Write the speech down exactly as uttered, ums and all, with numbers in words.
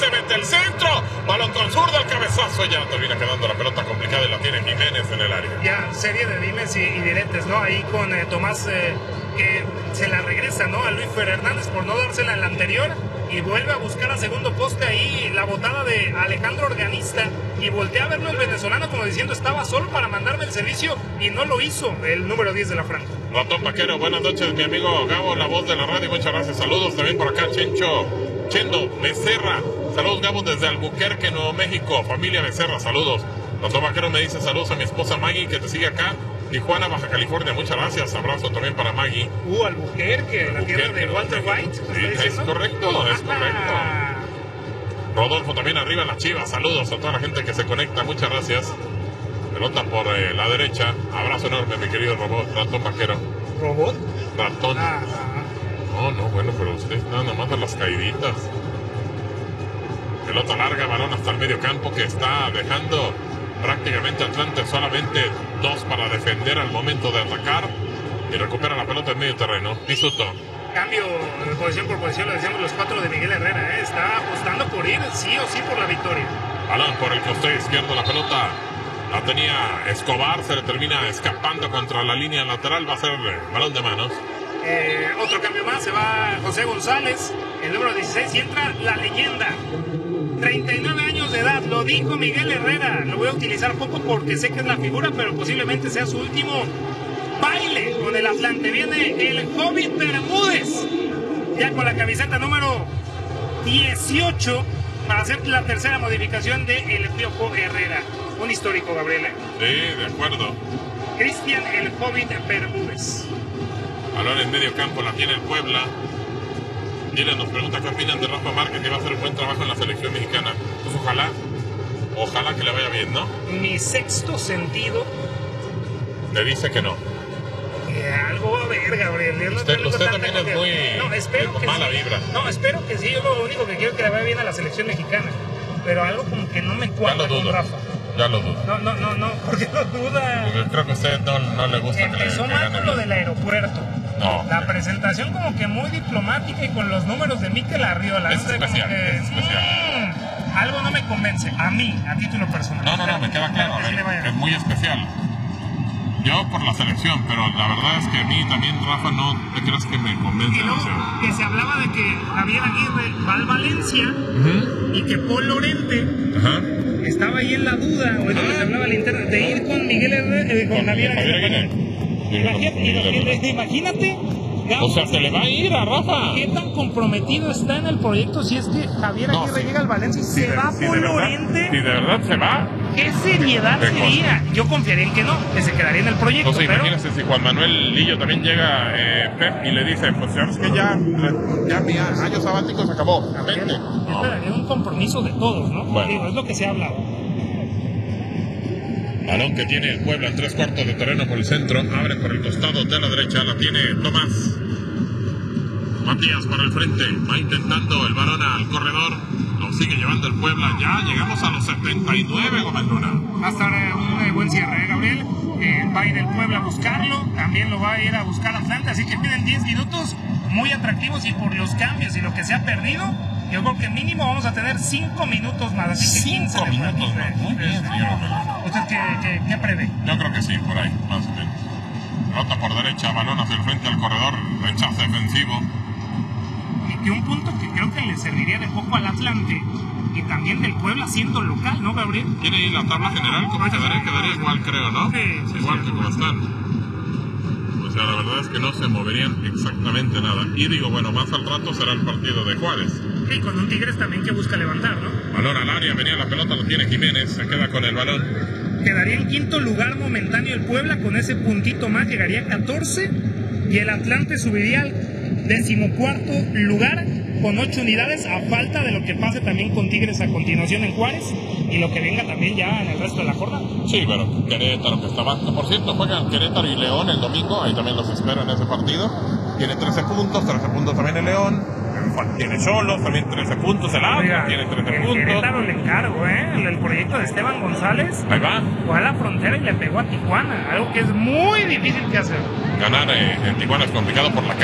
se mete el centro, balón con zurda, el cabezazo, ya termina quedando la pelota complicada y la tiene Jiménez en el área. Ya, serie de dimes y, y diretes, ¿no? Ahí con eh, Tomás, eh, que se la regresa, ¿no? A Luis Fer Hernández por no dársela en la anterior y vuelve a buscar a segundo poste ahí la botada de Alejandro Organista y voltea a verlo el venezolano como diciendo estaba solo para mandarme el servicio y no lo hizo el número diez de la franja. Ratón Vaquero, buenas noches, mi amigo Gabo, la voz de la radio, muchas gracias, saludos también por acá, Chencho, Chendo, Becerra, saludos Gabo desde Albuquerque, Nuevo México, familia Becerra, saludos. Ratón Vaquero me dice saludos a mi esposa Maggie que te sigue acá, Tijuana, Baja California, muchas gracias, abrazo también para Maggie. Uh, Albuquerque, la tierra de Walter White. Sí, es correcto, es correcto. Rodolfo también arriba, la Chivas, saludos a toda la gente que se conecta, muchas gracias. Pelota por eh, la derecha. Abrazo enorme, mi querido robot, ratón vaquero. ¿Robot? Ratón. Ah, no, no, bueno, pero usted nada más a las caíditas. Pelota larga, balón hasta el medio campo que está dejando prácticamente Atlante solamente dos para defender al momento de atacar. Y recupera la pelota en medio terreno. Pisuto. Cambio de posición por posición, lo decíamos los cuatro de Miguel Herrera. ¿eh? Está apostando por ir sí o sí por la victoria. Balón por el costado izquierdo, la pelota la tenía Escobar, se le termina escapando contra la línea lateral, va a ser balón de manos. Eh, otro cambio más, se va José González, el número dieciséis, y entra la leyenda. treinta y nueve años de edad, lo dijo Miguel Herrera, lo voy a utilizar poco porque sé que es la figura, pero posiblemente sea su último baile con el Atlante. Viene el Hobbit Bermúdez, ya con la camiseta número dieciocho, para hacer la tercera modificación de El Piojo Herrera. Un histórico, Gabriel. Sí, de acuerdo. Cristian el Hobbit Bermúdez. Balón en medio campo, la tiene el Puebla. Miren, nos pregunta qué opinan de Rafa Márquez, que va a hacer un buen trabajo en la selección mexicana. Pues ojalá, ojalá que le vaya bien, ¿no? Mi sexto sentido le dice que no. Que algo va a haber, Gabriel. Usted, no usted también es muy, no, espero muy que mala sí. vibra. No, espero que sí. Yo lo único que quiero es que le vaya bien a la selección mexicana. Pero algo como que no me cuadra con Rafa. Ya lo dudo. No, no, no, no. ¿Por qué lo duda? Porque creo que a usted no, no le gusta Empezó que le, que mal gane con lo bien. del aeropuerto. No. La presentación como que muy diplomática y con los números de Mikel Arriola. Es no sé, especial, como que, es especial. Mmm, algo no me convence. A mí, a título personal. No, no, no, me queda claro. Que sí le vaya Es bien. muy especial. Yo por la selección, pero la verdad es que a mí también, Rafa, no te creas que me convence Y luego demasiado. que se hablaba de que Javier Aguirre va al Valencia Uh-huh. y que Paul Lorente Ajá. estaba ahí en la duda, o es lo que se hablaba al interno, de ir con Miguel Herrera, eh, con, Con Javier Javier Aguirre. Aguirre. Imagínate, imagínate, imagínate, Gabo, O sea, se le va a ir a Rafa. qué tan comprometido está en el proyecto si es que Javier No, Aguirre sí. llega al Valencia y Si se de- va si de Paul verdad- Lorente. Si de verdad se va. ¿Qué seriedad Qué sería? Yo confiaría en que no, que se quedaría en el proyecto. Entonces, pero imagínense si Juan Manuel Lillo también llega, eh, Pep, y le dice, pues sabes que ya, ya mi año sabático se acabó. Vente. yo esperaría un compromiso de todos, ¿no? Bueno. Digo, es lo que se ha hablado. Balón que tiene el Puebla en tres cuartos de terreno por el centro. Abre por el costado de la derecha. La tiene Tomás. Matías para el frente. Va intentando el balón al corredor. Lo sigue llevando el Puebla. Ya llegamos a los setenta y nueve, Gómez Luna. Hasta ahora un eh, buen cierre, ¿eh, Gabriel? Eh, va a ir el Puebla a buscarlo. También lo va a ir a buscar Atlanta. Así que piden diez minutos muy atractivos y por los cambios y lo que se ha perdido. Yo creo que mínimo vamos a tener cinco minutos más. Así que quince Cinco de minutos juego. más. Muy bien, señor Gómez Luna. ¿Usted qué, qué, qué prevé? Yo creo que sí, por ahí, más o menos. Pelota por derecha, balón hacia el frente al corredor, rechazo defensivo. Y que un punto que creo que le serviría de poco al Atlante y también del Puebla siendo local, ¿no, Gabriel? ¿Tiene ahí la tabla general? Como quedaría, quedaría igual, creo, ¿no? Sí, sí, igual sí, que como están. O sea, la verdad es que no se moverían exactamente nada. Y digo, bueno, más al rato será el partido de Juárez. Y con un Tigres también que busca levantar, ¿no? Balón al área, venía la pelota, lo tiene Jiménez, se queda con el balón. Quedaría en quinto lugar momentáneo el Puebla, con ese puntito más llegaría a catorce y el Atlante subiría al decimocuarto lugar con ocho unidades, a falta de lo que pase también con Tigres a continuación en Juárez y lo que venga también ya en el resto de la jornada. Sí, pero Querétaro que está abajo. Por cierto, juegan Querétaro y León el domingo, ahí también los espero en ese partido. Tiene trece puntos, trece puntos también el León. Tiene Cholos, también trece puntos, el Atlas tiene trece el puntos. Querétaro le encargo, ¿eh? El, el proyecto de Esteban González Ahí va. fue a la frontera y le pegó a Tijuana, algo que es muy difícil que hacer. Ganar eh, en Tijuana es complicado por la